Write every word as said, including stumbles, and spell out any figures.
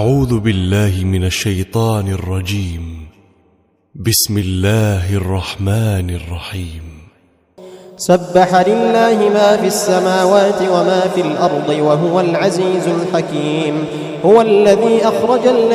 أعوذ بالله من الشيطان الرجيم. بسم الله الرحمن الرحيم. سبح لله ما في السماوات وما في الأرض وهو العزيز الحكيم. هو الذي أخرج